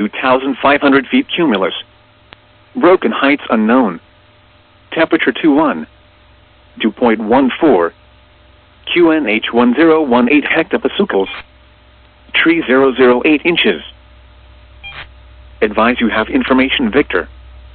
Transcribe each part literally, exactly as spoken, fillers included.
two thousand five hundred feet cumulus. Broken heights unknown. Temperature two one. Dew point one four. Q N H one zero one eight hectopascals. Tree zero zero eight inches. Advise you have information Victor.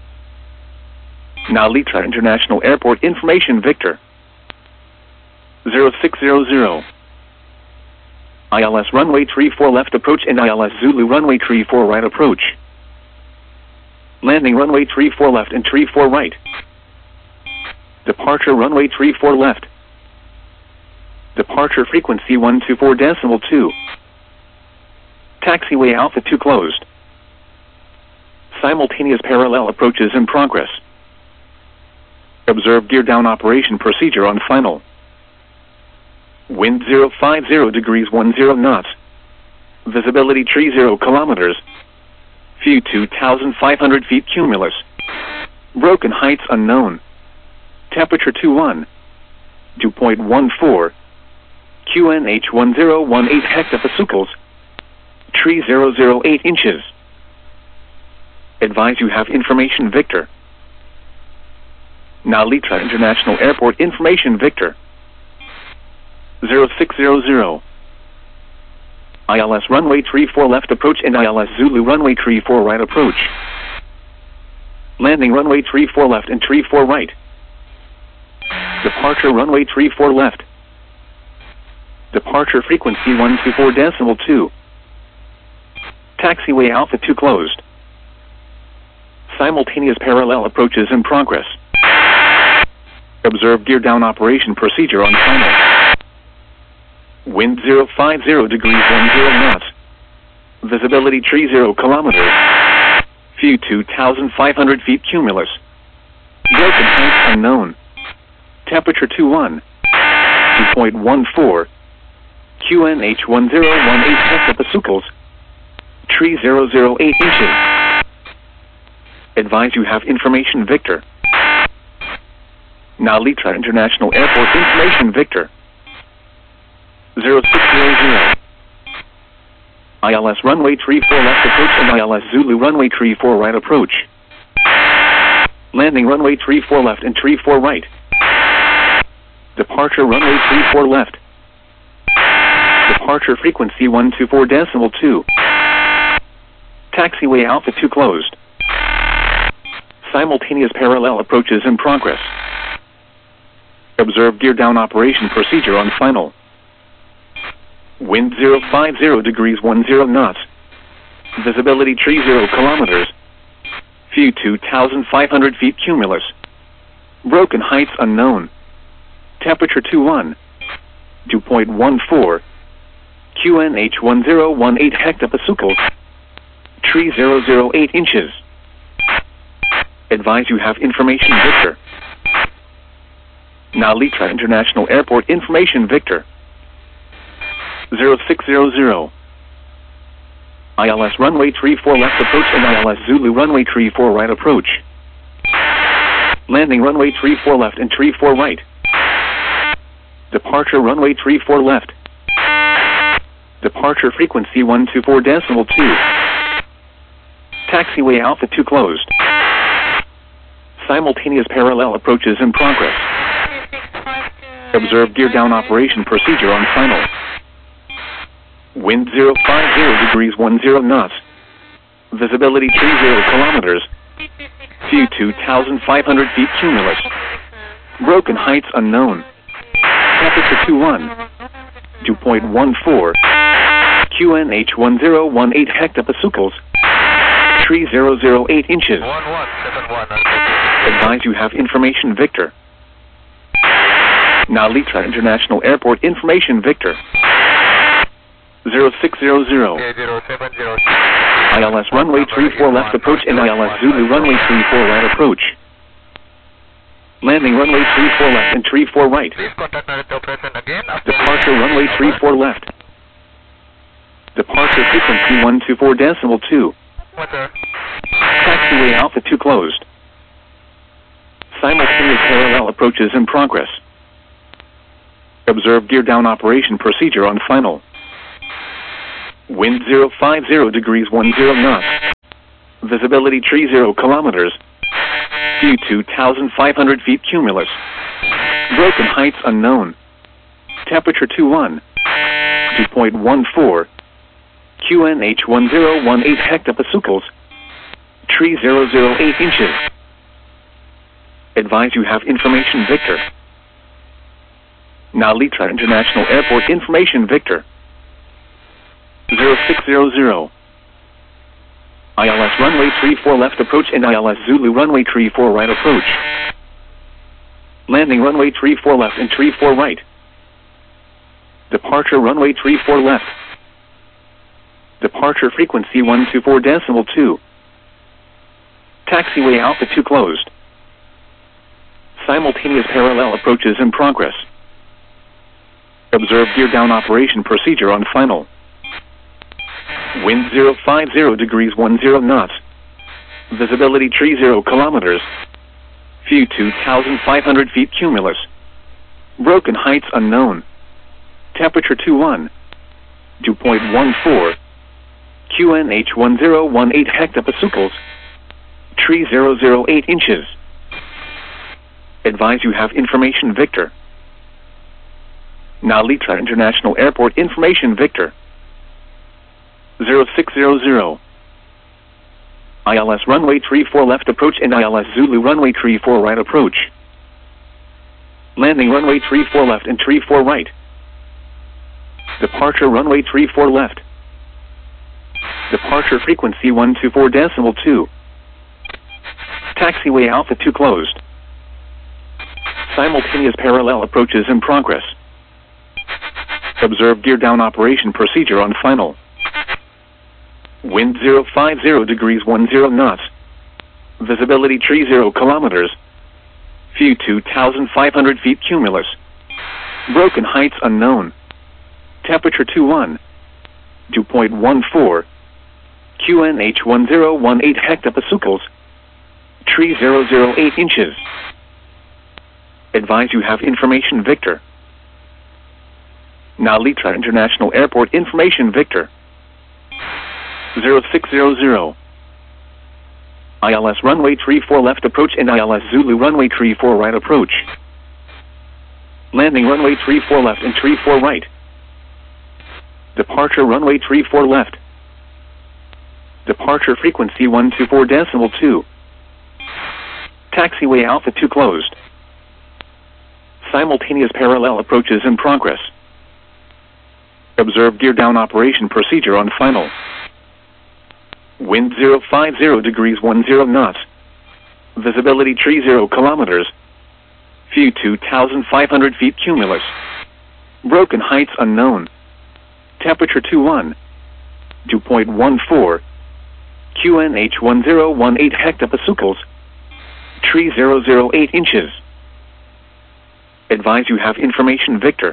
Nalita International Airport information Victor. zero six zero zero. I L S runway three four left approach and I L S Zulu runway three four right approach. Landing runway three four left and three four right. Departure runway three four left. Departure frequency one two four decimal two. Taxiway Alpha two closed. Simultaneous parallel approaches in progress. Observe gear down operation procedure on final. Wind zero five zero degrees one zero knots. Visibility three zero kilometers. View two thousand five hundred feet cumulus. Broken heights unknown. Temperature two one. Dew point one four. Q N H one zero one eight hectopascals. Tree zero zero eight inches. Advise you have information Victor. Nalita International Airport information Victor. zero six zero zero. I L S runway three four left approach and I L S Zulu runway three four right approach. Landing runway three four left and three four right. Departure runway three four left. Departure frequency one two four decimal two. Taxiway Alpha two closed. Simultaneous parallel approaches in progress. Observe gear down operation procedure on final. Wind zero five zero degrees one zero knots. Visibility three zero kilometers. View two thousand five hundred feet cumulus. Broken heights unknown. Temperature two one. Dew point one four. Q N H one zero one eight hectopascals. Tree zero zero eight inches. Advise you have information Victor. Nalita International Airport information Victor. zero six zero zero. I L S runway three four left approach and I L S Zulu runway three four right approach. Landing runway three four left and three four right. Departure runway three four left. Departure frequency one two four decimal two. Taxiway Alpha two closed. Simultaneous parallel approaches in progress. Observe gear down operation procedure on final. Wind zero five zero degrees one zero knots. Visibility three zero kilometers. View two thousand five hundred feet cumulus. Broken heights unknown. Temperature two one. Dew point one four. Q N H one zero one eight hectopascals. Tree zero zero eight inches. Advise you have information Victor. Nalita International Airport information Victor. zero six zero zero. I L S runway three four left approach and I L S Zulu runway three four right approach. Landing runway three four left and three four right. Departure runway three four left. Departure frequency one two four decimal two. Taxiway Alpha two closed. Simultaneous parallel approaches in progress. Observe gear down operation procedure on final. Wind zero five zero degrees one zero knots. Visibility three zero kilometers. View two thousand five hundred feet cumulus. Broken heights unknown. Temperature two one. Dew point one four. Q N H one zero one eight hectopascals. Tree zero zero eight inches. Advise you have information Victor. Nalita International Airport information Victor. zero six zero zero. I L S runway three four left approach and I L S Zulu runway three four right approach. Landing runway three four left and three four right. Departure runway three four left. Departure frequency one two four decimal two. Taxiway Alpha two closed. Simultaneous parallel approaches in progress. Observe gear down operation procedure on final. Wind zero five zero degrees one zero knots. Visibility tree zero kilometers. View two thousand five hundred feet cumulus. Broken heights unknown. Temperature two one. Dew point one four. Q N H one zero one eight hectopascals. Tree zero zero eight inches. Advise you have information Victor. Nalitra International Airport information Victor. zero six zero zero. I L S runway three four left approach and I L S Zulu runway three four right approach. Landing runway three four left and three four right. Departure runway three four left. Departure frequency one two four decimal two. Taxiway Alpha two closed. Simultaneous parallel approaches in progress. Observe gear down operation procedure on final. Wind zero five zero degrees ten knots. Visibility tree zero kilometers. View two thousand five hundred feet cumulus. Broken heights unknown. Temperature two one. Dew point one four. Q N H one zero one eight hectopascals. Tree zero zero eight inches. Advise you have information Victor. Nalitra International Airport information Victor. zero six zero zero. I L S runway three four left approach and I L S Zulu runway three four right approach. Landing runway three four left and three four right. Departure runway three four left. Departure frequency one two four decimal two. Taxiway Alpha two closed. Simultaneous parallel approaches in progress. Observe gear down operation procedure on final. Wind zero five zero degrees ten knots. Visibility tree zero kilometers. View two thousand five hundred feet cumulus. Broken heights unknown. Temperature two one. Dew point one four. Q N H one zero one eight hectopascals. Tree zero zero eight inches. Advise you have information Victor. Nalitra International Airport information Victor. zero six zero zero. I L S runway three four left approach and I L S Zulu runway three four right approach. Landing runway three four left and three four right. Departure runway three four left. Departure frequency one two four decimal two. Taxiway Alpha two closed. Simultaneous parallel approaches in progress. Observe gear down operation procedure on final. Wind zero five zero degrees ten knots. Visibility tree zero kilometers. View two thousand five hundred feet cumulus. Broken heights unknown. Temperature two one. Dew point one four. Q N H one zero one eight hectopascals. Tree zero zero eight inches. Advise you have information Victor.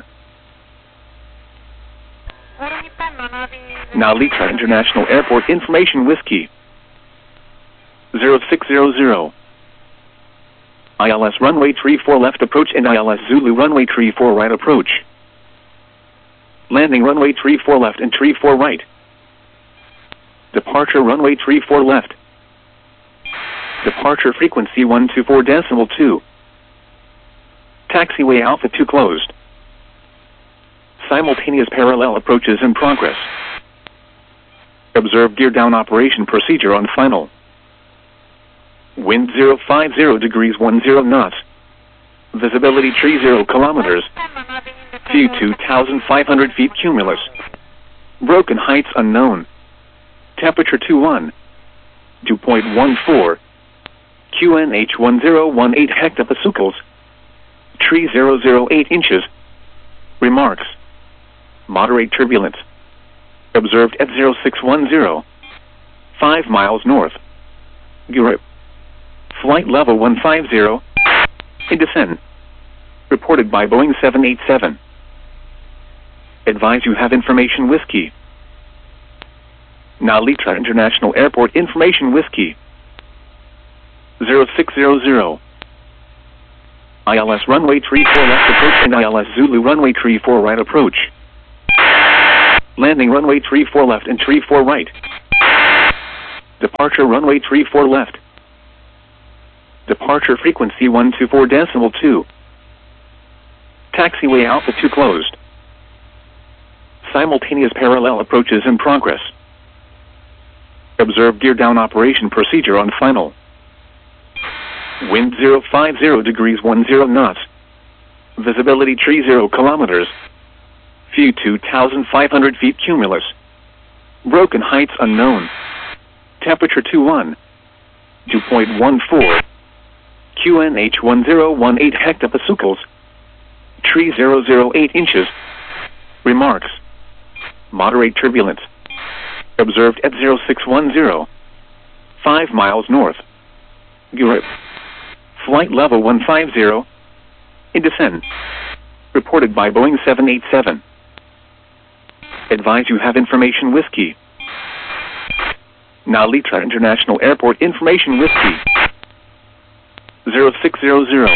Nalitra International Airport information Whiskey. zero six zero zero. I L S runway three four left approach and I L S Zulu runway three four right approach. Landing runway three four left and three four right. Departure runway three four left. Departure frequency one two four decimal two. Taxiway Alpha two closed. Simultaneous parallel approaches in progress. Observe gear down operation procedure on final. Wind zero five zero degrees ten knots. Visibility tree zero kilometers. View two thousand five hundred feet cumulus. Broken heights unknown. Temperature two one. Dew point one four. Q N H one zero one eight hectopascals. Tree zero zero eight inches. Remarks. Moderate turbulence. Observed at zero six one zero. five miles north. Europe. Flight level one five zero. In descent. Reported by Boeing seven eighty-seven. Advise you have information Whiskey. Nalitra International Airport information Whiskey. zero six zero zero. I L S runway three four left approach and I L S Zulu runway three four right approach. Landing runway three four left and three four right. Departure runway three four left. Departure frequency one two four decimal two. Taxiway Alpha two closed. Simultaneous parallel approaches in progress. Observe gear down operation procedure on final. Wind zero five zero degrees one zero knots. Visibility three zero kilometers. View two thousand five hundred feet cumulus. Broken heights unknown. Temperature two one. dew point one four. Q N H one zero one eight hectopascals. three thousand eight inches. Remarks. Moderate turbulence. Observed at zero six one zero. five miles north. Europe. Flight level one five zero. In descent. Reported by Boeing seven eighty-seven. Advise you have information whiskey. Narita International Airport information whiskey. zero six zero zero.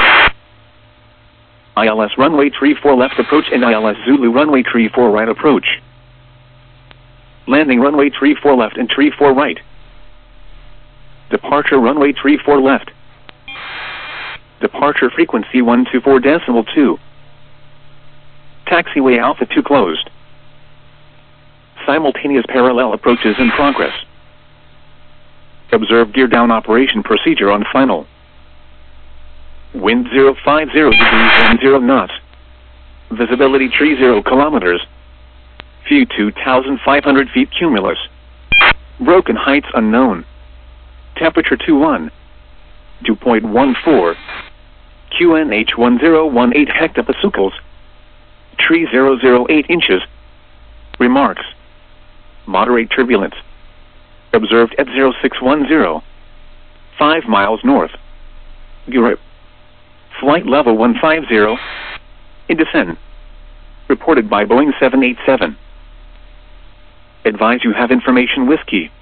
I L S runway three four left approach and I L S Zulu runway three four right approach. Landing runway three four left and three four right. Departure runway three four left. Departure frequency one two four decimal two. Taxiway Alpha two closed. Simultaneous parallel approaches in progress. Observe gear down operation procedure on final. Wind zero five zero degrees one zero knots. Visibility three zero kilometers. View two thousand five hundred feet cumulus. Broken heights unknown. Temperature two one. dew point one four. Q N H one zero one eight hectopascals. three thousand eight inches. Remarks. Moderate turbulence. Observed at zero six one zero. five miles north. Europe. Flight level one five zero. In descent. Reported by Boeing seven eighty-seven. Advise you have information whiskey.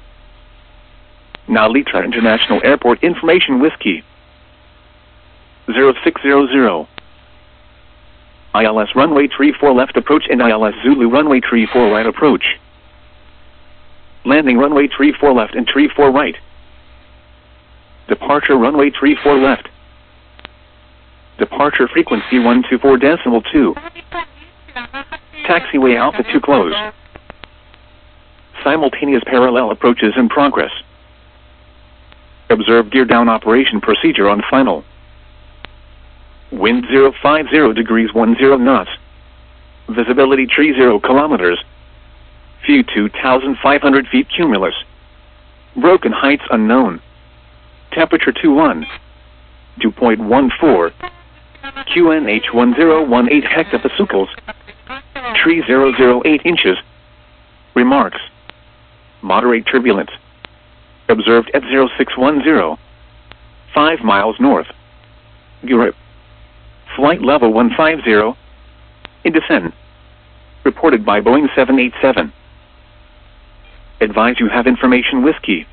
Narita International Airport information whiskey. zero six zero zero. I L S runway three four left approach and I L S Zulu runway three four right approach. Landing runway three four left and three four right. Departure runway three four left. Departure frequency one two four decimal two. Taxiway Alpha two closed. Simultaneous parallel approaches in progress. Observe gear down operation procedure on final. Wind zero five zero degrees one zero knots. Visibility three zero kilometers. View two thousand five hundred feet cumulus. Broken heights unknown. Temperature two one. dew point one four. Q N H one zero one eight hectopascals. three thousand eight inches. Remarks. Moderate turbulence. Observed at zero six one zero. five miles north. Europe. Flight level one five zero. In descent. Reported by Boeing seven eighty-seven. Advise you have information whiskey.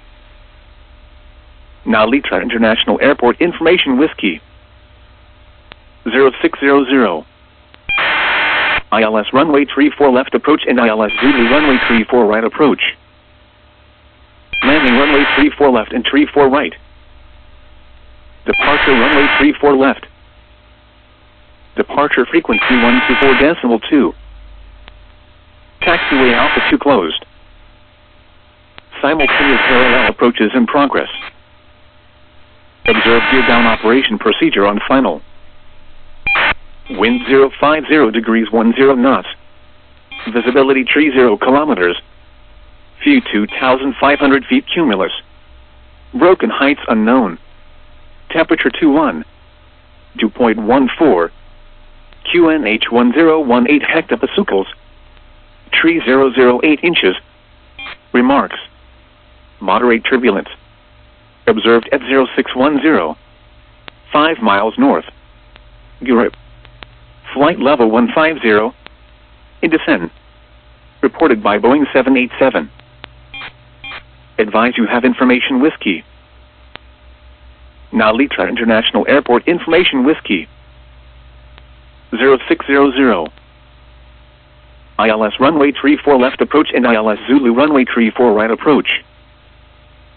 Narita International Airport information whiskey. zero six zero zero. I L S runway three four left approach and I L S Zulu runway three four right approach. Landing runway three four left and three four right. Departure runway three four left. Departure frequency one two four decimal two. Taxiway Alpha two closed. Simultaneous parallel approaches in progress. Observe gear down operation procedure on final. Wind zero five zero degrees one zero knots. Visibility three zero kilometers. View two thousand five hundred feet cumulus. Broken heights unknown. Temperature two one. dew point one four. Q N H one zero one eight hectopascals. three thousand eight inches. Remarks. Moderate turbulence. Observed at zero six one zero. five miles north. Europe. Flight level one five zero. In descent. Reported by Boeing seven eighty-seven. Advise you have information whiskey. Narita International Airport information whiskey. zero six zero zero. I L S runway three four left approach and I L S Zulu runway three four right approach.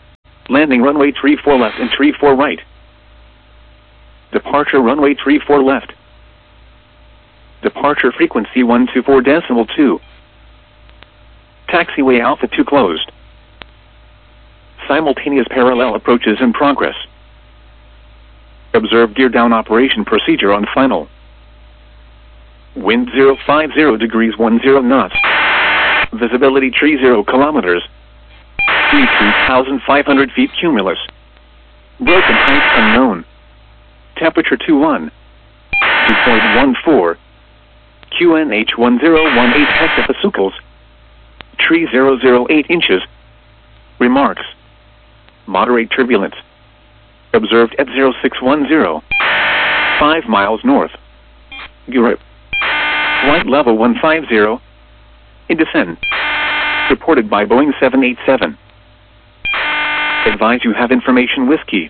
Landing runway three four left and three four right. Departure runway three four left. Departure frequency one two four decimal two. Taxiway Alpha two closed. Simultaneous parallel approaches in progress. Observe gear down operation procedure on final. Wind zero five zero degrees ten knots. Visibility three zero kilometers. Speed two thousand five hundred feet cumulus. Broken height unknown. Temperature two one. two point one four. Q N H one zero one eight hectopascals. three thousand eight inches. Remarks. Moderate turbulence. Observed at zero six one zero. five miles north. Europe. Flight level one five zero. In descent. Reported by Boeing seven eighty-seven. Advise you have information whiskey.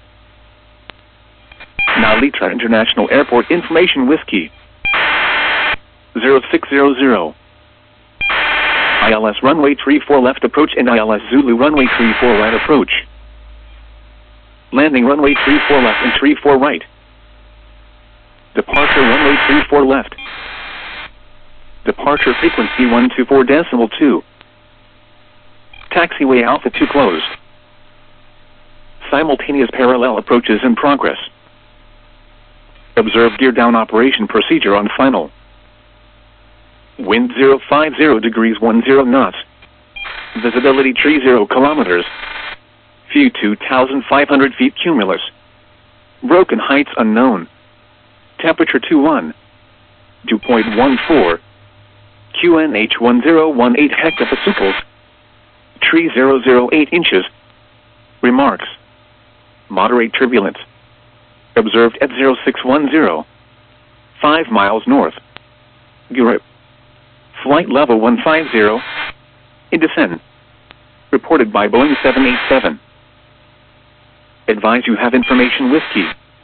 Nalitra International Airport information whiskey. zero six zero zero. I L S runway three four left approach and I L S Zulu runway three four right approach. Landing runway three four left and three four right. Departure runway three four left. Departure frequency one two four decimal two. Taxiway Alpha two closed. Simultaneous parallel approaches in progress. Observe gear down operation procedure on final. Wind zero five zero degrees ten knots. Visibility three zero kilometers. View two thousand five hundred feet cumulus. Broken heights unknown. Temperature two one. two point one four. Q N H one zero one eight hectopascals. three thousand eight inches. Remarks. Moderate turbulence. Observed at zero six one zero. five miles north. Europe. Flight level one five zero. In descent. Reported by Boeing seven eighty-seven. Advise you have information whiskey.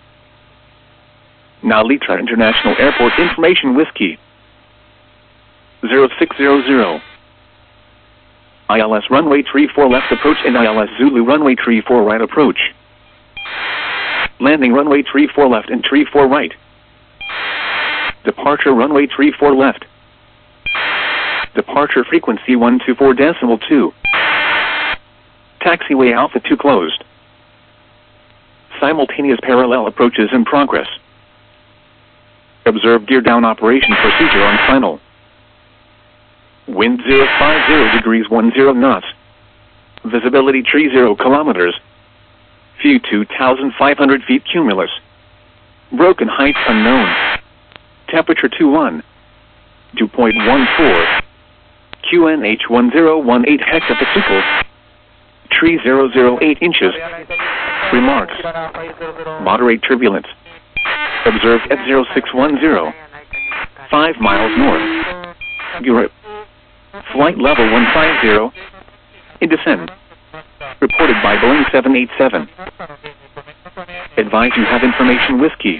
Nalitra International Airport information whiskey. zero six zero zero. I L S runway three four left approach and I L S Zulu runway three four right approach. Landing runway three four left and three four right. Departure runway three four left. Departure frequency one two four decimal two. Taxiway Alpha two closed. Simultaneous parallel approaches in progress. Observe gear down operation procedure on final. Wind zero five zero degrees ten knots. Visibility three zero kilometers. View two thousand five hundred feet cumulus. Broken heights unknown. Temperature two one. two point one four. Q N H one zero one eight hectopascals. three thousand eight inches. Remarks. Moderate turbulence. Observed at zero six one zero. five miles north. Europe. Flight level one five zero. In descent. Reported by Boeing seven eighty-seven. Advise you have information whiskey.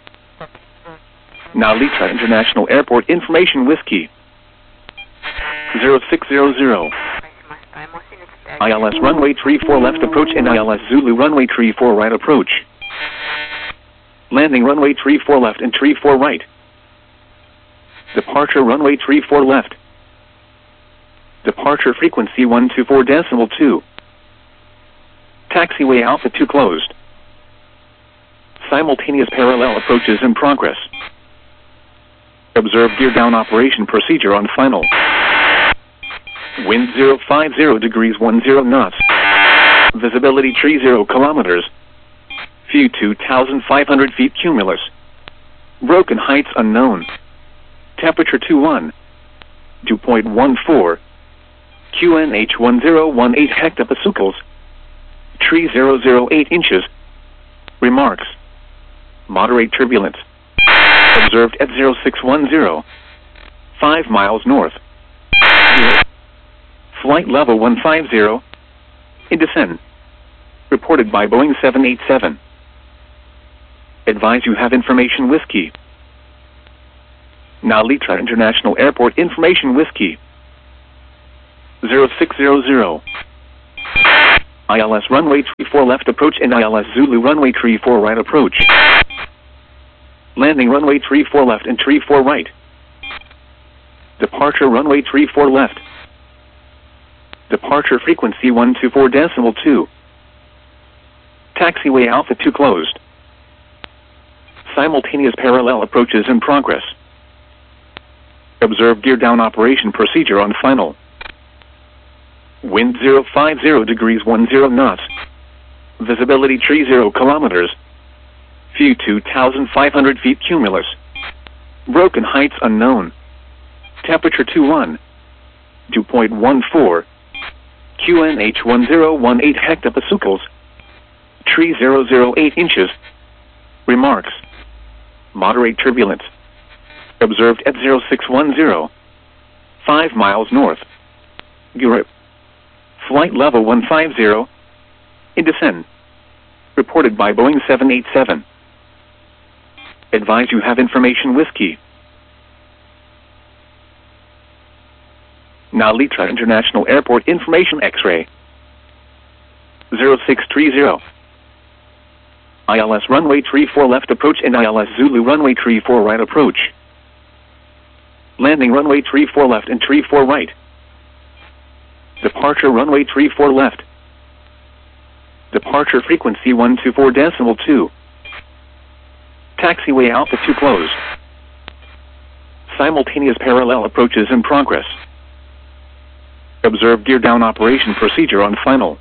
Nalitra International Airport information whiskey. zero six zero zero. I L S runway three four left approach and I L S Zulu runway three four right approach. Landing runway three four left and three four right. Departure runway three four left. Departure frequency one two four decimal two. Taxiway Alpha two closed. Simultaneous parallel approaches in progress. Observe gear down operation procedure on final. Wind zero five zero degrees ten knots. Visibility three zero kilometers. View two thousand five hundred feet cumulus. Broken heights unknown. Temperature two one. two point one four. Q N H one zero one eight hectopascals. three thousand eight inches. Remarks. Moderate turbulence. Observed at zero six one zero. five miles north. Flight level one five zero. In descent. Reported by Boeing seven eighty-seven. Advise you have information whiskey. Nalitra International Airport information whiskey. zero six zero zero. I L S runway three four left approach and I L S Zulu runway three four right approach. Landing runway three four left and three four right. Departure runway three four left. Departure frequency one two four decimal two. Taxiway Alpha two closed. Simultaneous parallel approaches in progress. Observe gear down operation procedure on final. Wind zero five zero degrees one zero knots. Visibility three zero kilometers. View two thousand five hundred feet cumulus. Broken heights unknown. Temperature two one. dew point one four. Q N H one zero one eight hectopascals. three thousand eight inches. Remarks. Moderate turbulence. Observed at zero six one zero. five miles north. Europe. Flight level one five zero. In descent. Reported by Boeing seven eighty-seven. Advise you have information whiskey. Narita International Airport Information X-ray. zero six three zero. I L S runway three four left approach and I L S Zulu runway three four right approach. Landing runway three four left and three four right. Departure runway three four left. Departure frequency one two four decimal two. Taxiway Alpha two closed. Simultaneous parallel approaches in progress. Observe gear down operation procedure on final.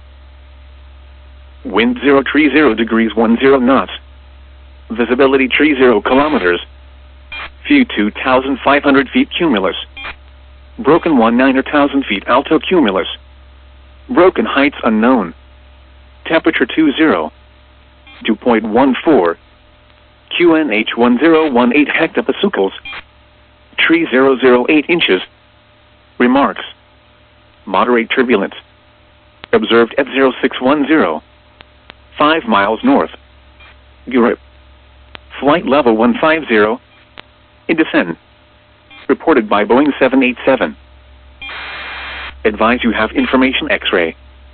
Wind zero three zero degrees one zero knots. Visibility three zero kilometers. View two thousand five hundred feet cumulus. Broken one nine thousand feet alto cumulus. Broken heights unknown. Temperature two zero. dew point one four. Q N H one zero one eight hectopascals. three thousand eight inches. Remarks. Moderate turbulence. Observed at zero six one zero. five miles north. Europe. Flight level one five zero. In descent. Reported by Boeing seven eighty-seven. Advise you have information X-ray.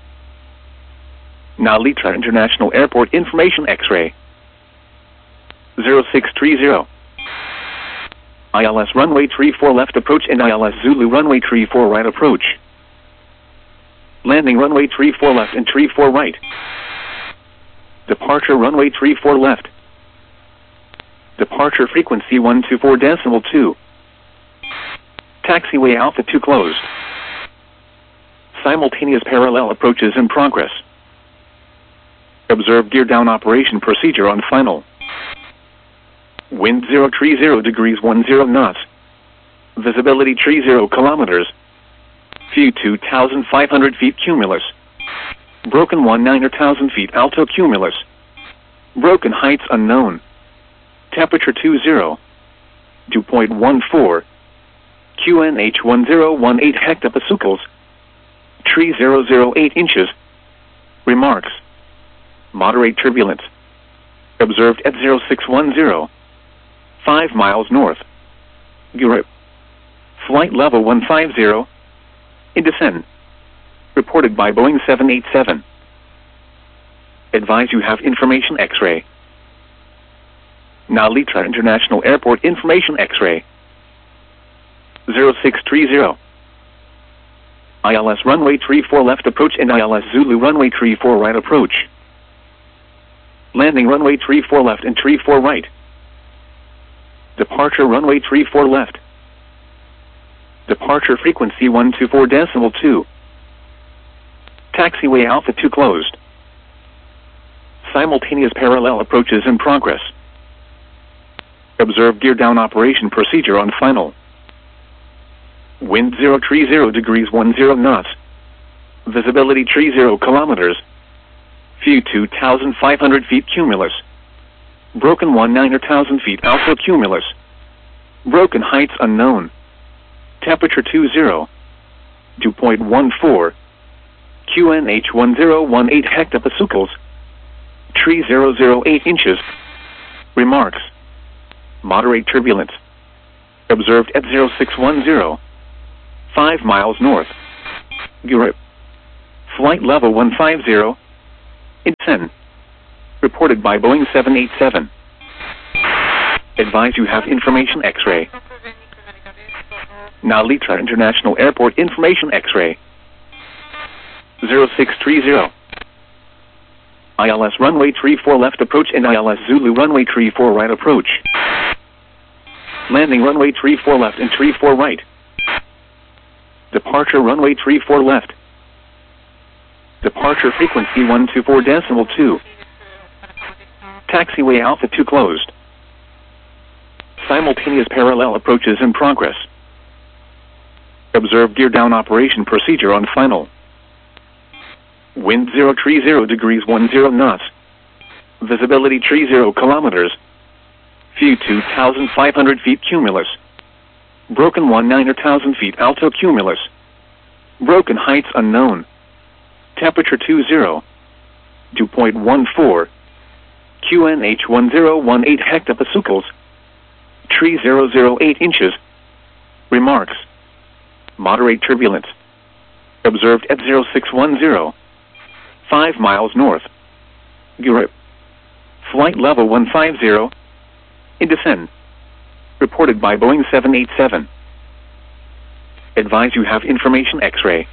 Narita International Airport Information X-ray. zero six three zero. I L S runway three four left approach and I L S Zulu runway three four right approach. Landing runway three four left and three four right. Departure runway three four left. Departure frequency one two four decimal two. Taxiway Alpha two closed. Simultaneous parallel approaches in progress. Observe gear down operation procedure on final. Wind zero three zero degrees one zero knots. Visibility three zero kilometers. View two thousand five hundred feet cumulus. Broken one nine thousand feet alto cumulus. Broken heights unknown. Temperature two zero. dew point one four. Q N H one zero one eight hectopascals. three thousand eight inches. Remarks. Moderate turbulence. Observed at zero six one zero. five miles north. Europe. Flight level one five zero. In descent. Reported by Boeing seven eighty-seven. Advise you have information X-ray. Narita International Airport Information X-ray. zero six three zero. I L S runway three four left approach and I L S Zulu runway three four right approach. Landing runway three four left and three four right. Departure runway three four left. Departure frequency one two four decimal two. Taxiway Alpha two closed. Simultaneous parallel approaches in progress. Observe gear down operation procedure on final. Wind zero three zero degrees one zero knots. Visibility three zero kilometers. View two thousand five hundred feet cumulus. Broken one nine thousand feet alto cumulus. Broken heights unknown. Temperature two zero. dew point one four. Q N H one zero one eight hectopascals. three thousand eight inches. Remarks. Moderate turbulence. Observed at zero six one zero. five miles north. Europe. Flight level one five zero. in descent. Reported by Boeing seven eighty-seven. Advise you have information X-ray. Narita International Airport information X-ray. zero six three zero. I L S runway three four left approach and I L S Zulu runway three four right approach. Landing runway three four left and three four right. Departure runway three four left. Departure frequency one two four decimal two. Taxiway Alpha two closed. Simultaneous parallel approaches in progress. Observe gear down operation procedure on final. Wind zero three zero degrees one zero knots. Visibility three zero kilometers. View two thousand five hundred feet cumulus. Broken one nine thousand feet alto cumulus. Broken heights unknown. Temperature two zero. Dew point one four. Q N H one zero one eight hectopascals. three thousand eight inches. Remarks. Moderate turbulence. Observed at zero six one zero. five miles north. Europe. Flight level one five zero. In descent. Reported by Boeing seven eighty-seven. Advise you have information X-ray.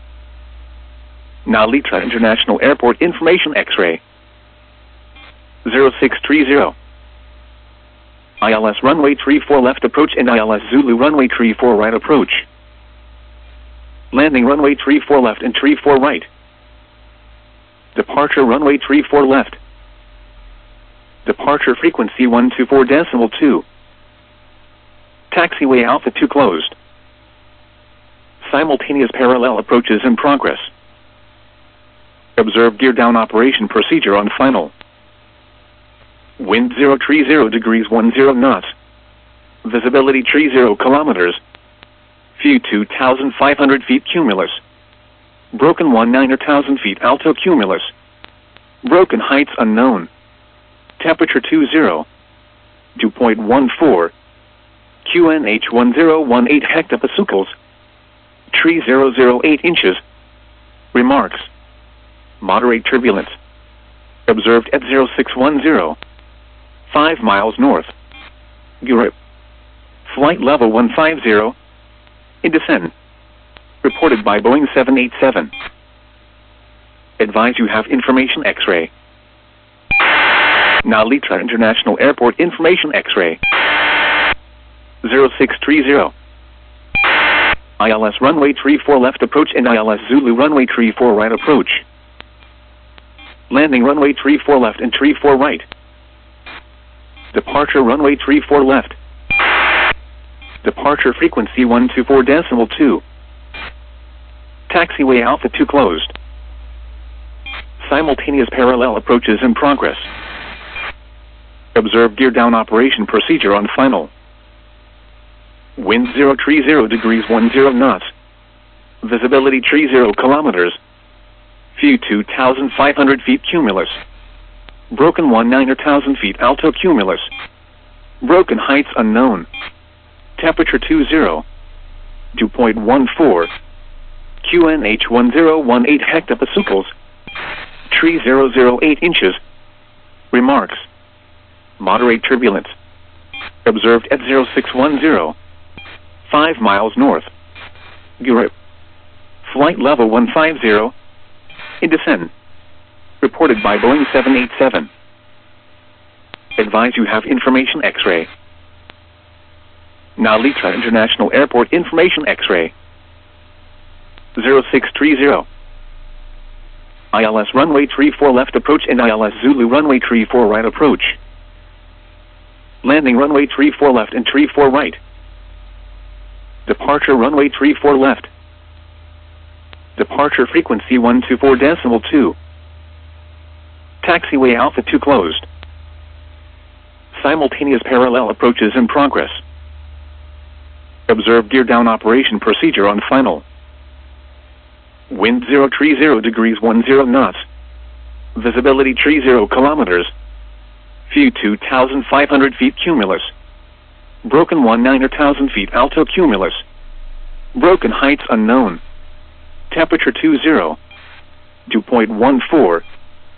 Narita International Airport information X-ray. zero six three zero. I L S runway three four left approach and I L S Zulu runway three four right approach. Landing runway three four left and three four right. Departure runway three four left. Departure frequency one two four decimal two. Taxiway Alpha two closed. Simultaneous parallel approaches in progress. Observe gear down operation procedure on final. Wind zero three zero degrees one zero knots. Visibility three zero kilometers. View two thousand five hundred feet cumulus. Broken one nine thousand feet alto cumulus. Broken heights unknown. Temperature two zero. Dew point one four. Q N H one zero one eight hectopascals. three thousand eight inches. Remarks. Moderate turbulence. Observed at zero six one zero. five miles north. Europe. Flight level one five zero. In descent. Reported by Boeing seven eighty-seven. Advise you have information X-ray. Narita International Airport information X-ray. zero six three zero. I L S runway three four left approach and I L S Zulu runway three four right approach. Landing runway three four left and three four right. Departure runway three four left. Departure frequency one two four decimal two. Taxiway Alpha two closed. Simultaneous parallel approaches in progress. Observe gear down operation procedure on final. Wind zero three zero degrees one zero knots. Visibility three zero kilometers. View two thousand five hundred feet cumulus. Broken one nine thousand feet alto cumulus. Broken heights unknown. Temperature two zero. Dew point one four. Q N H one zero one eight hectopascals. three thousand eight inches. Remarks. Moderate turbulence. Observed at zero six one zero. five miles north. Europe. Flight level one five zero. In descent. Reported by Boeing seven eighty-seven. Advise you have information X-ray. Narita International Airport information X-ray. zero six three zero. I L S runway three four left approach and I L S Zulu runway three four right approach. Landing runway three four left and three four right. Departure runway three four left. Departure frequency one two four decimal two. Taxiway Alpha two closed. Simultaneous parallel approaches in progress. Observe gear down operation procedure on final. Wind zero three zero degrees one zero knots. Visibility three zero kilometers. View two thousand five hundred feet cumulus. Broken one nine thousand feet alto cumulus. Broken heights unknown. Temperature two zero. Dew point one four.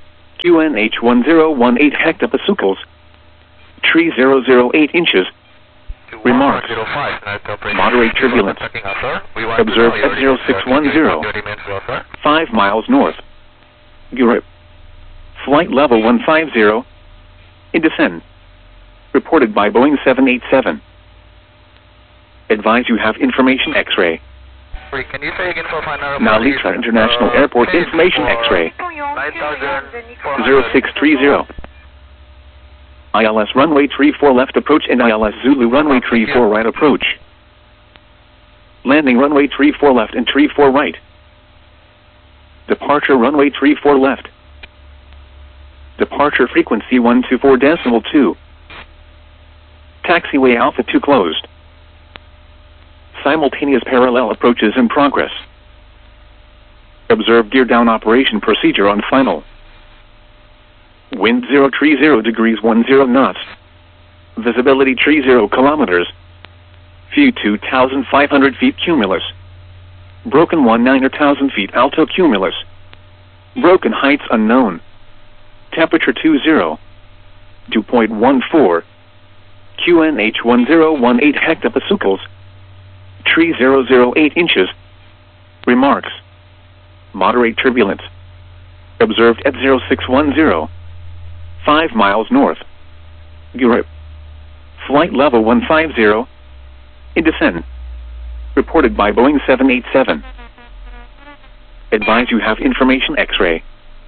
Q N H one zero one eight hectopascals, tree zero zero eight inches. Remarks. Moderate turbulence. Observed at zero six one zero. five miles north. Europe. Flight level one five zero. In descent. Reported by Boeing seven eighty-seven. Advise you have information X-ray. Can you say again for final? Narita International uh, Airport Information X-ray. zero six three zero. I L S runway three four left approach and I L S Zulu runway three four right approach. Landing runway three four left and three four right. Departure runway three four left. Departure frequency one two four decimal two. Taxiway Alpha two closed. Simultaneous parallel approaches in progress. Observe gear down operation procedure on final. Wind zero three zero degrees one zero knots. Visibility three zero kilometers. View two thousand five hundred feet cumulus. Broken one nine thousand feet alto cumulus. Broken heights unknown. Temperature two zero. two point one four. Q N H one zero one eight hectopascals. Tree zero zero eight inches. Remarks. Moderate turbulence. Observed at zero six one zero. five miles north. Europe. Flight level one five zero. In descent. Reported by Boeing seven eighty-seven. Advise you have information X-ray.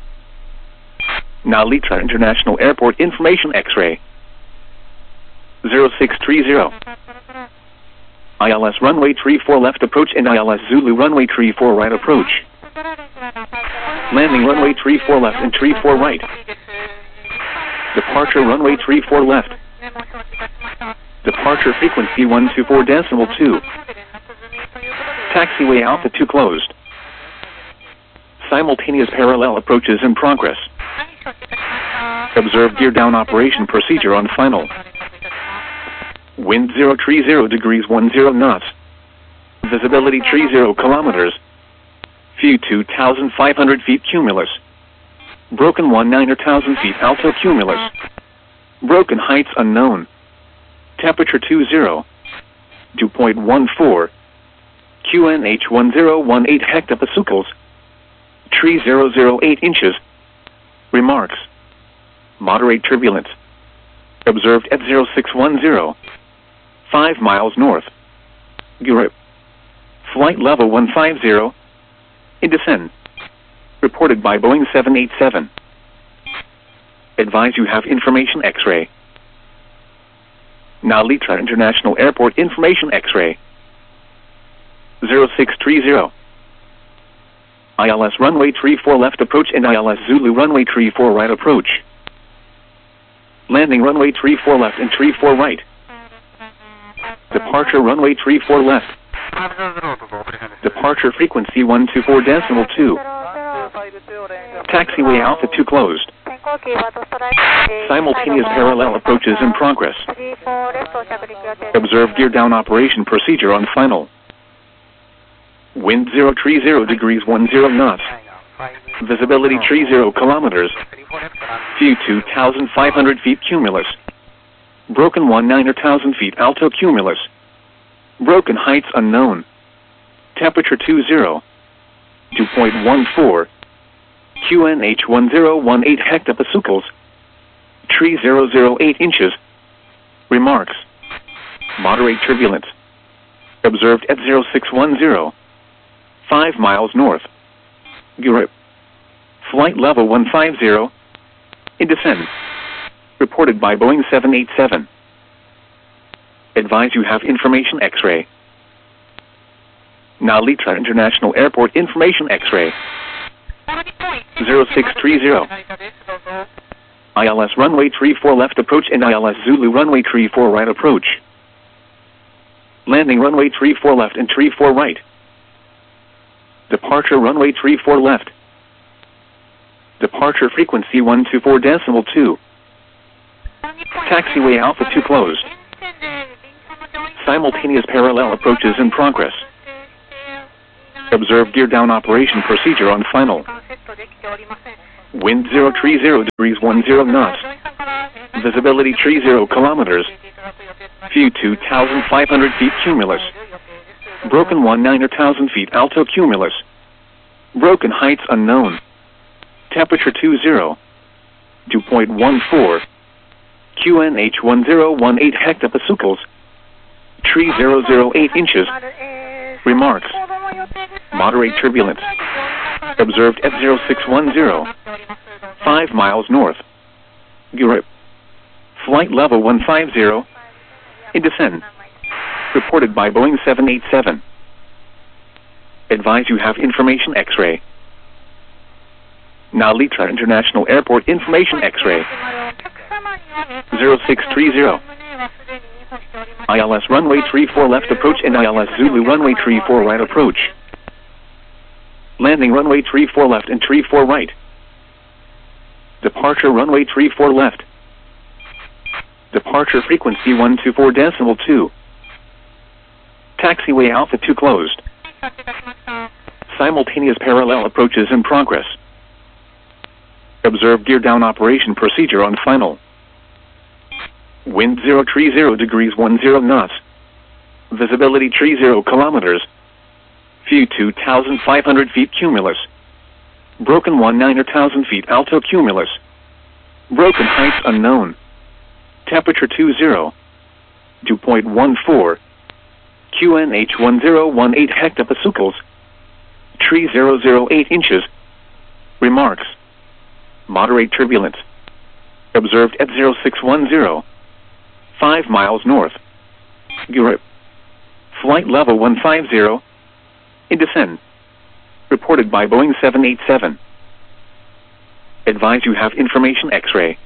Narita International Airport Information X-ray. zero six three zero. I L S runway three four left approach and I L S Zulu runway three four right approach. Landing runway three four left and three four right. Departure runway three four left. Departure frequency one two four decimal two. Taxiway Alpha two closed. Simultaneous parallel approaches in progress. Observe gear down operation procedure on final. Wind zero three zero degrees one zero knots. Visibility three zero kilometers. View two thousand five hundred feet cumulus. Broken one nine thousand feet alto cumulus. Broken heights unknown. Temperature two zero. two point one four. Q N H one zero one eight hectopascals. Tree zero zero eight inches. Remarks. Moderate turbulence. Observed at zero six one zero. five miles north. Europe. Flight level one five zero. In descent. Reported by Boeing seven eighty-seven. Advise you have information X-ray. Narita International Airport Information X-ray. zero six three zero. I L S runway three four left approach and I L S Zulu runway three four right approach. Landing runway three four left and three four right. Departure runway three four left. Departure frequency one two four decimal two. Taxiway Alpha two closed. Simultaneous parallel approaches in progress. Observe gear down operation procedure on final. Wind zero three zero degrees one zero knots. Visibility three zero kilometers. View two thousand five hundred feet cumulus. Broken one nine thousand feet alto cumulus. Broken heights unknown. Temperature two zero. two point one four. Q N H one zero one eight hectopascals. Tree zero zero eight inches. Remarks. Moderate turbulence. Observed at zero six one zero. five miles north. Europe. Flight level one five zero. In descent. Reported by Boeing seven eighty-seven. Advise you have information X-ray. Narita International Airport Information X-ray. zero six three zero. I L S runway three four left approach and I L S Zulu runway three four right approach. Landing runway three four left and three four right. Departure runway three four left. Departure frequency one two four decimal two. Taxiway Alpha two closed. Simultaneous parallel approaches in progress. Observe gear down operation procedure on final. Wind zero three zero degrees one zero knots. Visibility three zero kilometers. View two thousand five hundred feet cumulus. Broken one nine thousand feet alto cumulus. Broken heights unknown. Temperature two zero. dew point one four. Q N H one zero one eight hectopascals. Tree zero zero eight inches. Remarks. Moderate turbulence. Observed at zero six one zero. five miles north. Europe. Flight level one five zero. In descent. Reported by Boeing seven eighty-seven. Advise you have information X-ray. Nalitra International Airport information X-ray. zero six three zero. I L S runway three four left approach and I L S Zulu runway three four right approach. Landing runway three four left and three four right. Departure runway three four left. Departure frequency one two four decimal two. Taxiway Alpha two closed. Simultaneous parallel approaches in progress. Observe gear down operation procedure on final. Wind zero three zero degrees one zero knots. Visibility three zero kilometers. View two thousand five hundred feet cumulus. Broken one nine thousand feet alto cumulus. Broken heights unknown. Temperature two zero. dew point one four. Q N H one zero one eight hectopascals. Tree zero zero eight inches. Remarks. Moderate turbulence. Observed at zero six one zero. five miles north. Europe. Flight level one five zero. In descent. Reported by Boeing seven eighty-seven. Advise you have information X-ray.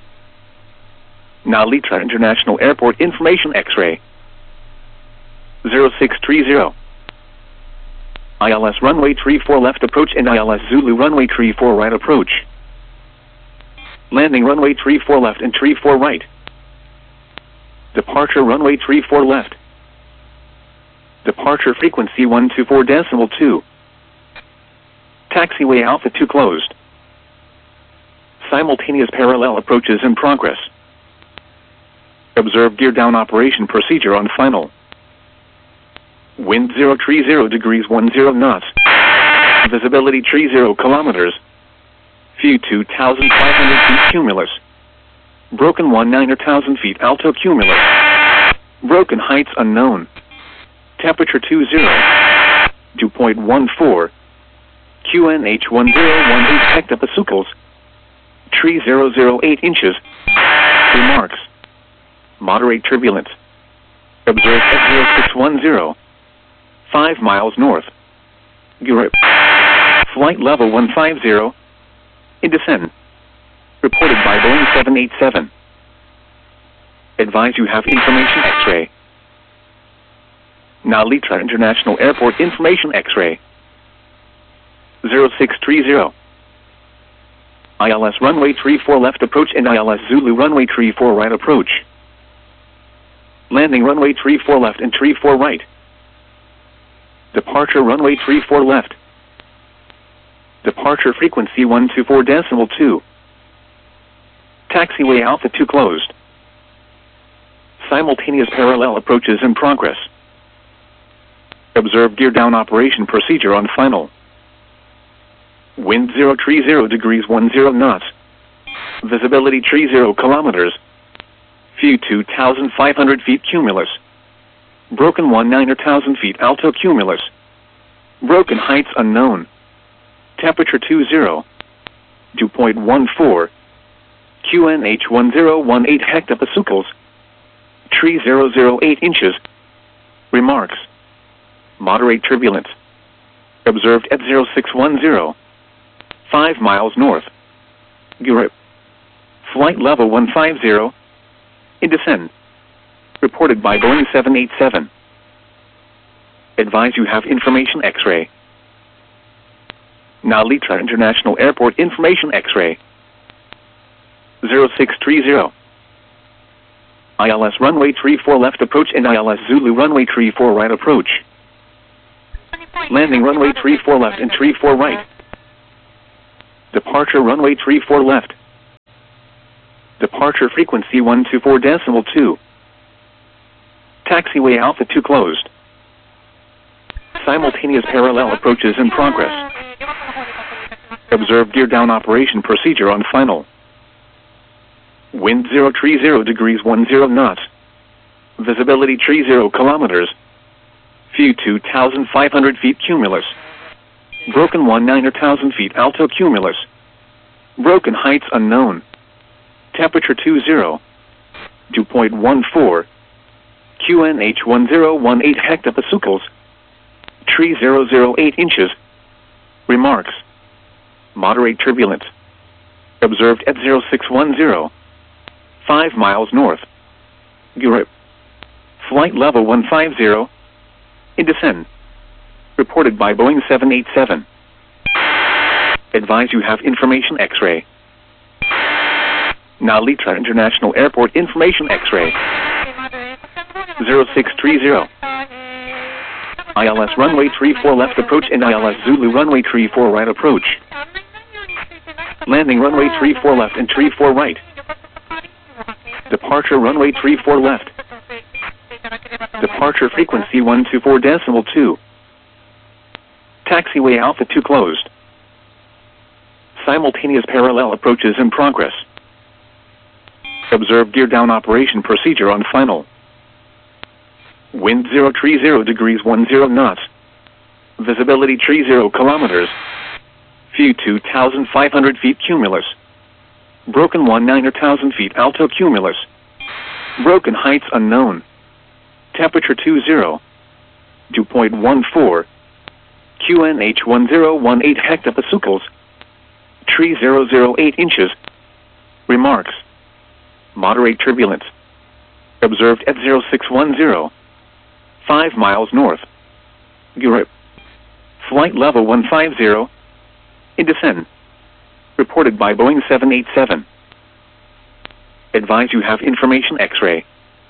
Nalitra International Airport information X-ray. zero six three zero. I L S runway three four left approach and I L S Zulu runway three four right approach. Landing runway three four left and three four right. Departure runway three four left. Departure frequency one two four decimal two. Taxiway Alpha two closed. Simultaneous parallel approaches in progress. Observe gear down operation procedure on final. Wind zero three zero degrees one zero knots. Visibility three zero kilometers. View two thousand five hundred feet cumulus. Broken one nine thousand feet alto cumulus. Broken heights unknown. Temperature two zero. dew point one four. Q N H one zero one eight hectopascals. Tree zero zero eight inches. Remarks. Moderate turbulence. Observed at zero six one zero. five miles north. Europe. Flight level one five zero. In descent. Reported by Boeing seven eighty-seven. Advise you have information X-ray. Nalitra International Airport information X-ray. zero six three zero. I L S runway three four left approach and I L S Zulu runway three four right approach. Landing runway three four left and three four right. Departure runway three four left. Departure frequency one two four decimal two. Taxiway Alpha two closed. Simultaneous parallel approaches in progress. Observe gear down operation procedure on final. Wind zero three zero degrees one zero knots. Visibility three zero kilometers. View two thousand five hundred feet cumulus. Broken one nine thousand feet alto cumulus. Broken heights unknown. Temperature two zero. dew point one four. Q N H one zero one eight hectopascals. Tree zero zero eight inches. Remarks. Moderate turbulence. Observed at zero six one zero. five miles north. Europe. Flight level one five zero. In descent. Reported by Boeing seven eighty-seven. Advise you have information X-ray. Nalitra International Airport information X-ray. zero six three zero. I L S runway three four left approach and I L S Zulu runway three four right approach. Landing runway three four left and three four right. Departure runway three four left. Departure frequency one two four decimal two. Taxiway Alpha two closed. Simultaneous parallel approaches in progress. Observe gear down operation procedure on final. Wind zero three zero degrees one zero knots. Visibility three zero kilometers. View two thousand five hundred feet cumulus. Broken one nine thousand feet alto cumulus. Broken heights unknown. Temperature two zero. Dew point one four. Q N H one zero one eight hectopascals. Tree zero zero eight inches. Remarks. Moderate turbulence. Observed at zero six one zero. five miles north. Europe. Flight level one five zero. In descent. Reported by Boeing seven eighty-seven. Advise you have information X-ray. Narita International Airport information X-ray. zero six three zero. I L S runway three four left approach and I L S Zulu runway three four right approach. Landing runway three four left and three four right. Departure runway three four left. Departure frequency one two four decimal two. Taxiway Alpha two closed. Simultaneous parallel approaches in progress. Observe gear down operation procedure on final. Wind zero three zero degrees one zero knots. Visibility three zero kilometers. View two thousand five hundred feet cumulus. Broken one nine thousand feet alto cumulus. Broken heights unknown. Temperature two zero. Dew point one four. Q N H one zero one eight hectopascals. Tree zero zero eight inches. Remarks. Moderate turbulence. Observed at zero six one zero. five miles north. Europe. Flight level one five zero. In descent. Reported by Boeing seven eighty-seven. Advise you have information X-ray.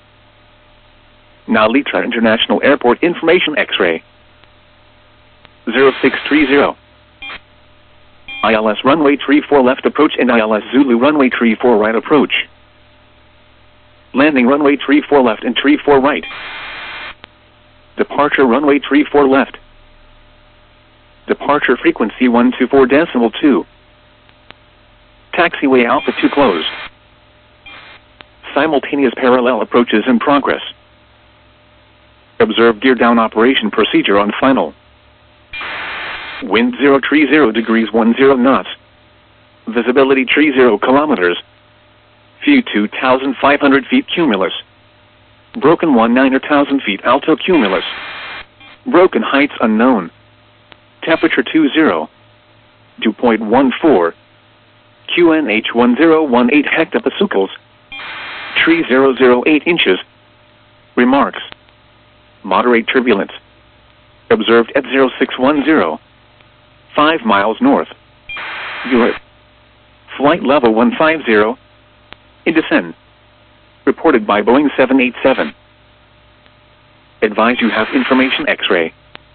Narita International Airport information X-ray. zero six three zero. I L S runway three four left approach and I L S Zulu runway three four right approach. Landing runway three four left and three four right. Departure runway three four left. Departure frequency one two four decimal two. Taxiway Alpha two closed. Simultaneous parallel approaches in progress. Observe gear down operation procedure on final. Wind zero three zero degrees one zero knots. Visibility three zero kilometers. View two thousand five hundred feet cumulus. Broken one nine thousand feet alto cumulus. Broken heights unknown. Temperature two zero. Dew point one four. Q N H one zero one eight hectopascals. Tree zero zero eight inches. Remarks. Moderate turbulence. Observed at zero six one zero. five miles north. Europe. Flight level one five zero. In descent. Reported by Boeing seven eighty-seven. Advise you have information X-ray.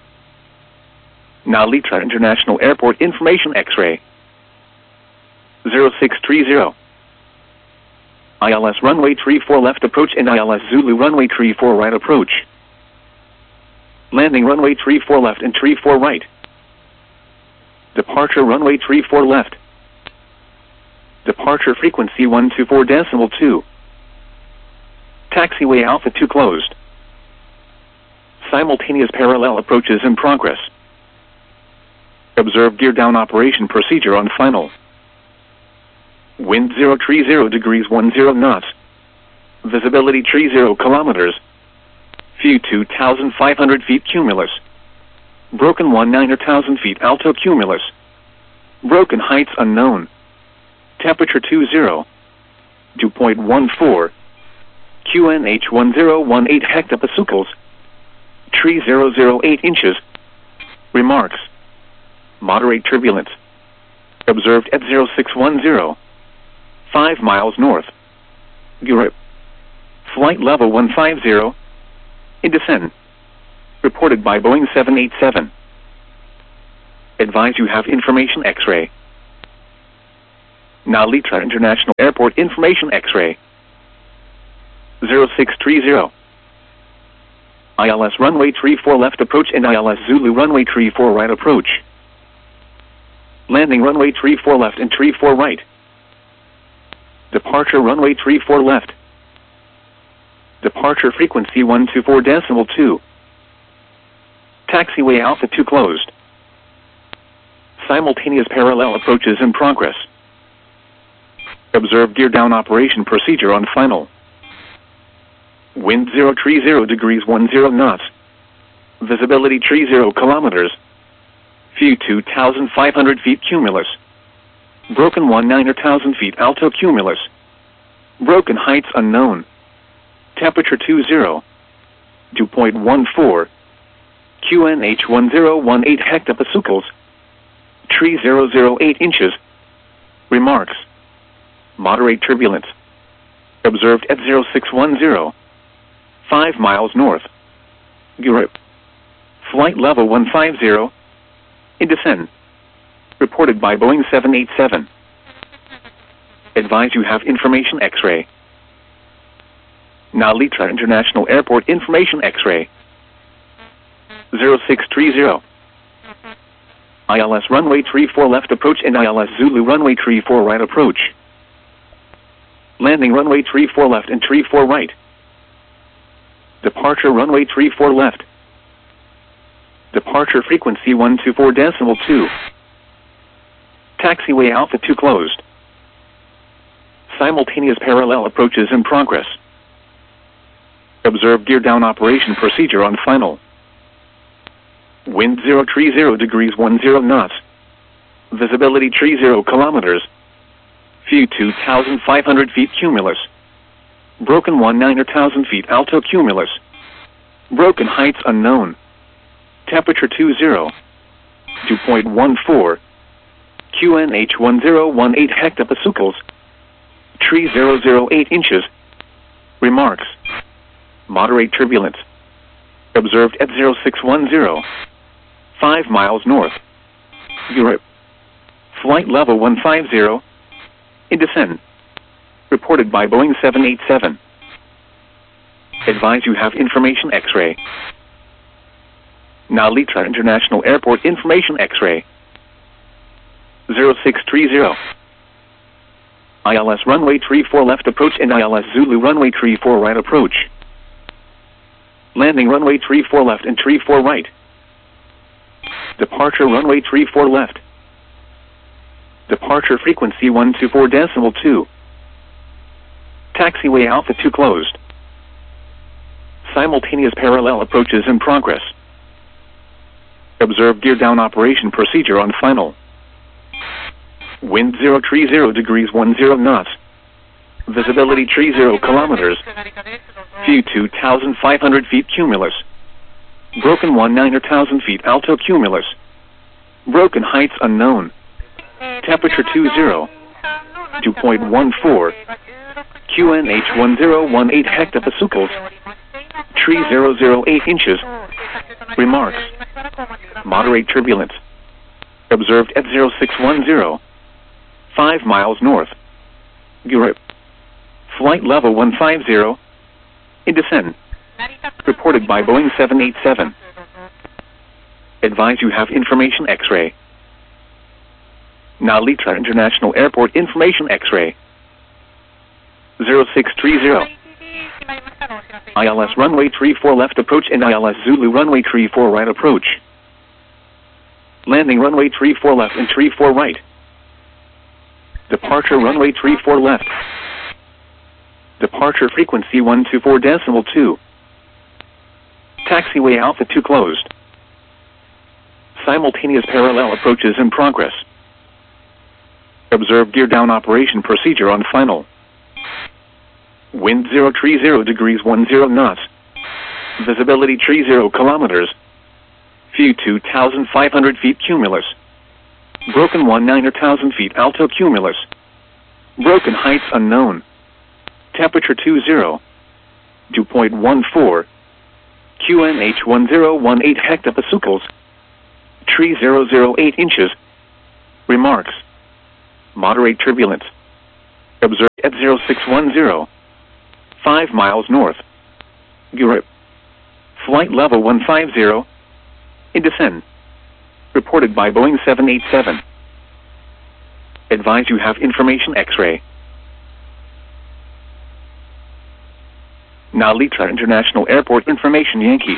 Narita International Airport information X-ray. zero six three zero. I L S runway three four left approach and I L S Zulu runway three four right approach. Landing runway three four left and three four right. Departure runway three four left. Departure frequency one two four decimal two. Taxiway Alpha two closed. Simultaneous parallel approaches in progress. Observe gear down operation procedure on final. Wind zero three zero degrees one zero knots. Visibility three zero kilometers. View two thousand five hundred feet cumulus. Broken one nine thousand feet alto cumulus. Broken heights unknown. Temperature two zero. Dew point one four. Q N H one zero one eight hectopascals. Tree zero zero eight inches. Remarks. Moderate turbulence. Observed at zero six one zero. five miles north. Europe. Flight level one five zero. In descent. Reported by Boeing seven eighty-seven. Advise you have information X-ray. Narita International Airport Information X-ray. zero six three zero. I L S runway three four left approach and I L S Zulu runway three four right approach. Landing runway three four left and three four right. Departure runway three four left. Departure frequency one two four decimal two. Taxiway Alpha two closed. Simultaneous parallel approaches in progress. Observe gear down operation procedure on final. Wind zero three zero degrees one zero knots. Visibility three zero kilometers. View two thousand five hundred feet cumulus. Broken one nine thousand feet alto cumulus. Broken heights unknown. Temperature two zero. dew point one four. Q N H one zero one eight hectopascals. three thousand eight inches. Remarks. Moderate turbulence. Observed at zero six one zero. five miles north. Europe. Flight level one five zero. In descent. Reported by Boeing seven eighty-seven. Advise you have information X-ray. Narita International Airport Information X-ray. zero six three zero. I L S runway three four left approach and I L S Zulu runway three four right approach. Landing runway three four left and three four right. Departure runway three four left. Departure frequency one two four decimal two. Taxiway Alpha two closed. Simultaneous parallel approaches in progress. Observe gear down operation procedure on final. Wind zero three zero degrees one zero knots. Visibility three zero kilometers. View two thousand five hundred feet cumulus. Broken one nine thousand feet alto cumulus. Broken heights unknown. Temperature two zero. dew point one four. Q N H one zero one eight hectopascals. three thousand eight inches. Remarks. Moderate turbulence. Observed at zero six one zero. five miles north. Europe. Flight level one five zero. In descent. Reported by Boeing seven eighty-seven. Advise you have information X-ray. Narita International Airport Information X-ray. zero six three zero. I L S runway three four left approach and I L S Zulu runway three four right approach. Landing runway three four left and three four right. Departure runway three four left. Departure frequency one two four decimal two. Taxiway Alpha two closed. Simultaneous parallel approaches in progress. Observe gear down operation procedure on final. Wind zero three zero degrees one zero knots. Visibility three zero kilometers. View two thousand five hundred feet cumulus. Broken one nine thousand feet alto cumulus. Broken heights unknown. Temperature two zero. dew point one four. Q N H one zero one eight hectopascals. three thousand eight inches. Remarks. Moderate turbulence. Observed at zero six one zero. five miles north. Europe. Flight level one five zero. In descent. Reported by Boeing seven eighty-seven. Advise you have information X-ray. Narita International Airport Information X-ray. zero six three zero. I L S runway three four left approach and I L S Zulu runway three four right approach. Landing runway three four left and three four right. Departure runway three four left. Departure frequency one two four decimal two. Taxiway Alpha two closed. Simultaneous parallel approaches in progress. Observe gear down operation procedure on final. Wind zero three zero degrees one zero knots. Visibility three zero kilometers. View two thousand five hundred feet cumulus. Broken one nine thousand feet alto cumulus. Broken heights unknown. Temperature two zero. dew point one four. Q N H one zero one eight hectopascals. three thousand eight inches. Remarks. Moderate turbulence. Observed at zero six one zero. five miles north. Europe. Flight level one five zero. In descent. Reported by Boeing seven eighty-seven. Advise you have information X-ray. Narita International Airport information Yankee.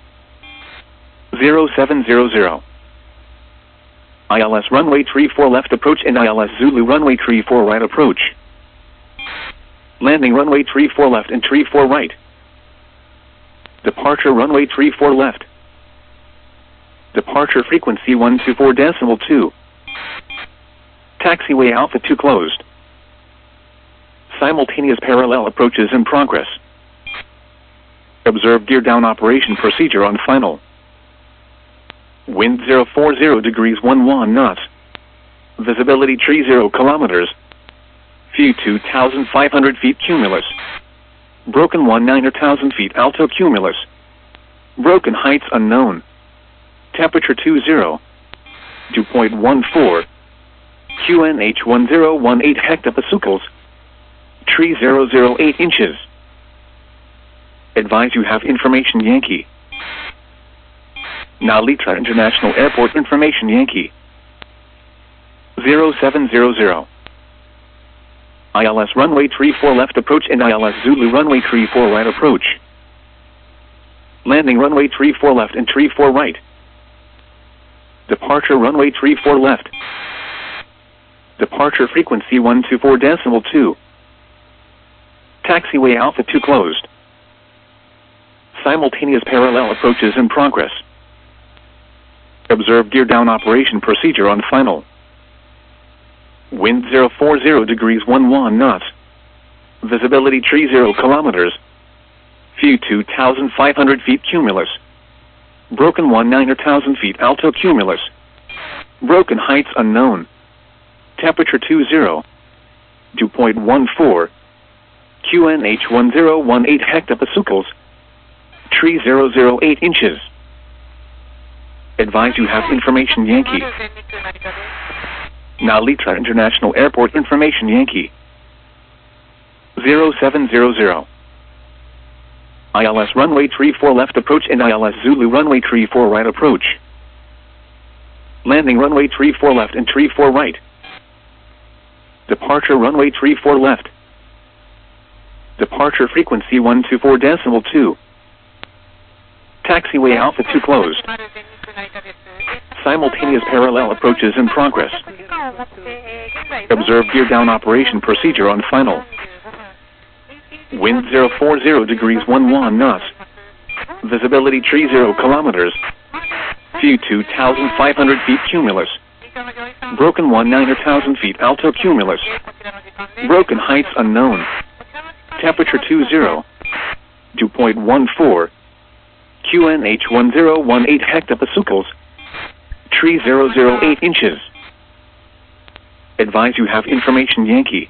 zero seven zero zero. I L S runway three four left approach and I L S Zulu runway three four right approach. Landing runway three four left and three four right. Departure runway three four left. Departure frequency one two four decimal two. Taxiway Alpha two closed. Simultaneous parallel approaches in progress. Observe gear down operation procedure on final. Wind zero four zero degrees one one knots. Visibility three zero kilometers. View two thousand five hundred feet cumulus. Broken one nine thousand feet alto cumulus. Broken heights unknown. Temperature two zero. Dew point one four. Q N H one zero one eight hectopascals. Tree zero zero eight inches. Advise you have information Yankee. Narita International Airport information Yankee. zero seven zero zero. I L S runway three four left approach and I L S Zulu runway three four right approach. Landing runway three four left and three four right. Departure runway three four left. Departure frequency one two four decimal two. Taxiway Alpha two closed. Simultaneous parallel approaches in progress. Observe gear down operation procedure on final. Wind zero four zero degrees one one knots. Visibility three zero kilometers. View two thousand five hundred feet cumulus. Broken one nine thousand feet alto cumulus. Broken heights unknown. Temperature two zero. Dew point one four. Q N H one zero one eight hectopascals. Tree zero zero eight inches. Advise you have information Yankee. Narita International Airport information Yankee. zero seven zero zero. I L S runway three four left approach and I L S Zulu runway three four right approach. Landing runway three four left and three four right. Departure runway three four left. Departure frequency one two four decimal two. Taxiway Alpha two closed. Simultaneous parallel approaches in progress. Observe gear down operation procedure on final. Wind zero four zero degrees one one knots. Visibility three zero kilometers. View two thousand five hundred feet cumulus. Broken one nine thousand feet alto cumulus. Broken heights unknown. Temperature two zero. Dew point one four. Q N H one zero one eight hectopascals. Tree zero zero eight inches. Advise you have information Yankee.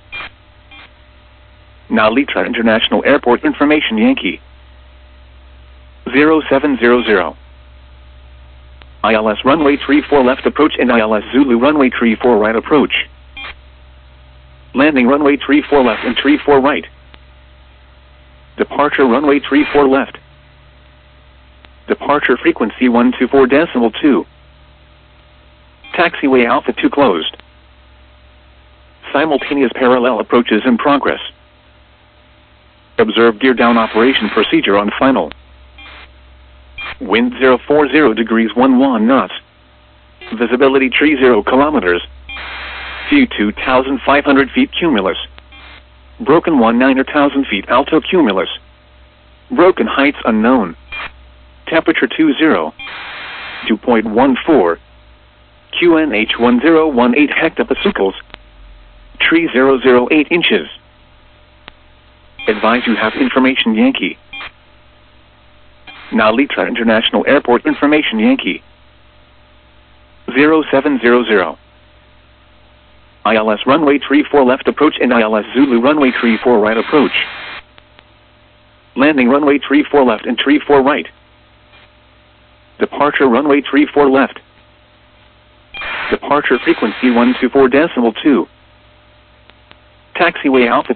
Narita International Airport information Yankee. zero seven zero zero. I L S runway three four left approach and I L S Zulu runway three four right approach. Landing runway three four left and three four right. Departure runway three four left. Departure frequency one two four decimal two. Taxiway Alpha two closed. Simultaneous parallel approaches in progress. Observe gear down operation procedure on final. Wind zero four zero degrees one one knots. Visibility three zero kilometers. View two thousand five hundred feet cumulus. Broken one nine thousand feet alto cumulus. Broken heights unknown. Temperature two zero. Dew point one four. Q N H one zero one eight hectopascals. Tree zero zero eight inches. Advise you have information Yankee. Narita International Airport information Yankee. zero seven zero zero. I L S runway three four left approach and I L S Zulu runway three four right approach. Landing runway three four left and three four right. Departure runway three four left. Departure frequency one two four decimal two. Taxiway Alpha